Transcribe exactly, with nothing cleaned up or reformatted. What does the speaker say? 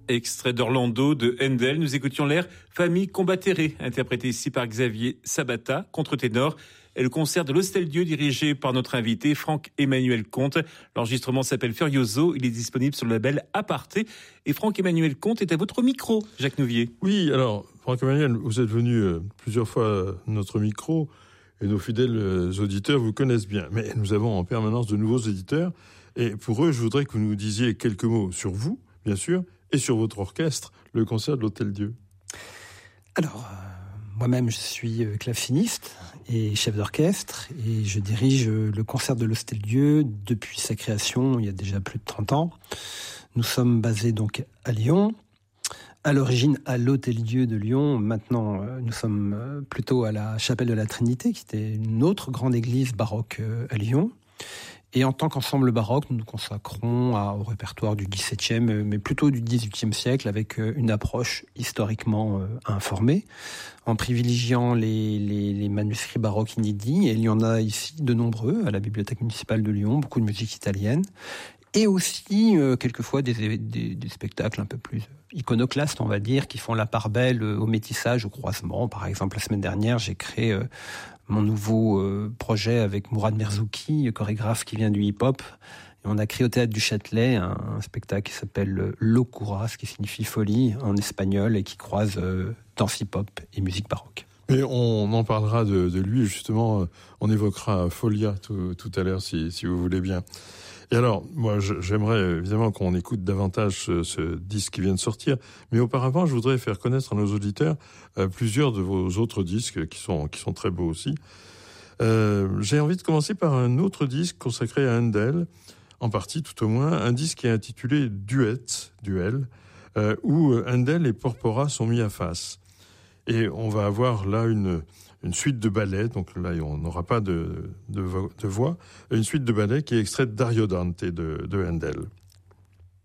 Extrait d'Orlando de Handel, nous écoutions l'air Famille Combattere, interprété ici par Xavier Sabata, contre-ténor, et le concert de l'Hostel-Dieu dirigé par notre invité Franck-Emmanuel Comte. L'enregistrement s'appelle Furioso, il est disponible sur le label Aparté. Et Franck-Emmanuel Comte est à votre micro, Jacques Nouvier. Oui, alors Franck-Emmanuel, vous êtes venu euh, plusieurs fois à notre micro, et nos fidèles euh, auditeurs vous connaissent bien. Mais nous avons en permanence de nouveaux éditeurs, et pour eux, je voudrais que vous nous disiez quelques mots sur vous, bien sûr, et sur votre orchestre, le concert de l'Hôtel-Dieu. Alors, euh, moi-même, je suis claveciniste et chef d'orchestre, et je dirige le concert de l'Hostel-Dieu depuis sa création, il y a déjà plus de trente ans. Nous sommes basés donc à Lyon, à l'origine à l'Hôtel-Dieu de Lyon. Maintenant, euh, nous sommes euh, plutôt à la Chapelle de la Trinité, qui était une autre grande église baroque euh, à Lyon. Et en tant qu'ensemble baroque, nous nous consacrons à, au répertoire du dix-septième, mais plutôt du dix-huitième siècle, avec une approche historiquement euh, informée, en privilégiant les, les, les manuscrits baroques inédits. Et il y en a ici de nombreux, à la Bibliothèque municipale de Lyon, beaucoup de musique italienne. Et aussi, euh, quelquefois, des, des, des spectacles un peu plus iconoclastes, on va dire, qui font la part belle au métissage, au croisement. Par exemple, la semaine dernière, j'ai créé euh, mon nouveau euh, projet avec Mourad Merzouki, chorégraphe qui vient du hip-hop. Et on a créé au Théâtre du Châtelet un, un spectacle qui s'appelle Locura, ce qui signifie folie en espagnol, et qui croise euh, danse hip-hop et musique baroque. Et on en parlera de, de lui, justement, on évoquera Folia tout, tout à l'heure, si, si vous voulez bien. Et alors, moi, j'aimerais évidemment qu'on écoute davantage ce, ce disque qui vient de sortir, mais auparavant, je voudrais faire connaître à nos auditeurs euh, plusieurs de vos autres disques qui sont, qui sont très beaux aussi. Euh, j'ai envie de commencer par un autre disque consacré à Handel, en partie tout au moins, un disque qui est intitulé Duet, Duel, euh, où Handel et Porpora sont mis à face. Et on va avoir là une... une suite de ballets, donc là on n'aura pas de, de, de voix, une suite de ballets qui est extraite d'Ariodante de, de Handel.